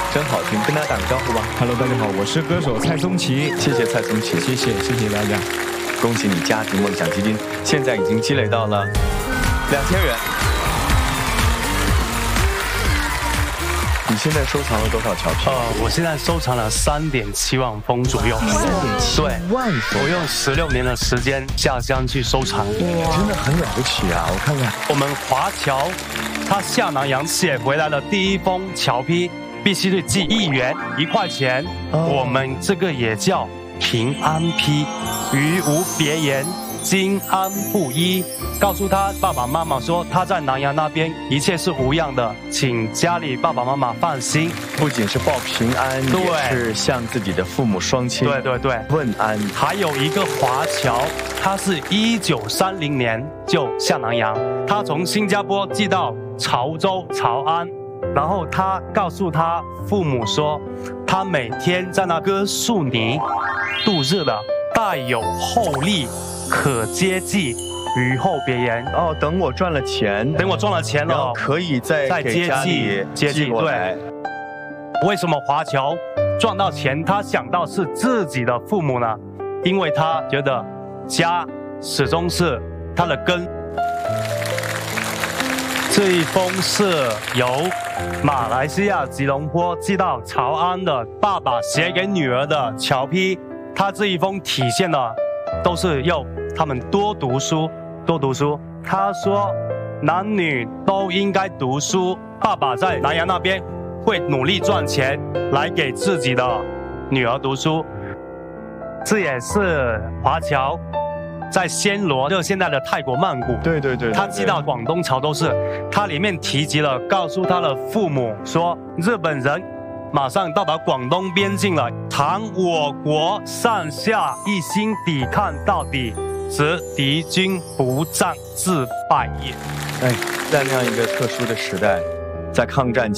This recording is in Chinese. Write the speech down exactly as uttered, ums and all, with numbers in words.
真好听，跟大家打个招呼吧。 Hello， 大家好，我是歌手蔡宗奇。 谢谢蔡宗奇， 谢谢谢谢大家。 恭喜你家庭梦想基金现在已经积累到了两千元。你现在收藏了多少侨票？ 呃，我现在收藏了三点七万封左右。 三点七万封， 我用十六年的时间下乡去收藏， 真的很了不起啊！我看看， 我们华侨他下南洋写回来的第一封侨批，必须是寄一元一块钱。哦、我们这个也叫平安批，于无别言，今安不一。告诉他爸爸妈妈说他在南洋那边一切是无恙的，请家里爸爸妈妈放心。 不仅是报平安，也是向自己的父母双亲对对对问安。 还有一个华侨，他是一九三零年就下南洋，他从新加坡寄到潮州潮安，然后他告诉他父母说，他每天在那割树泥度日的，带有厚利，可接济。于后别言哦，等我赚了钱， 等我赚了钱了， 可以再再给家里接济过来。 对，为什么华侨赚到钱，他想到是自己的父母呢？因为他觉得家始终是他的根。这一封是由马来西亚吉隆坡寄到潮安的爸爸写给女儿的侨批，他这一封体现了都是要他们多读书。多读书，他说男女都应该读书。爸爸在南洋那边会努力赚钱来给自己的女儿读书。这也是华侨在暹罗，就是现在的泰国曼谷。 对对 对, 对， 他寄到广东潮州市，他里面提及了，告诉他的父母说，日本人马上到达广东边境了，倘我国上下一心抵抗到底，则敌军不战自败也。 哎，在那样一个特殊的时代，在抗战期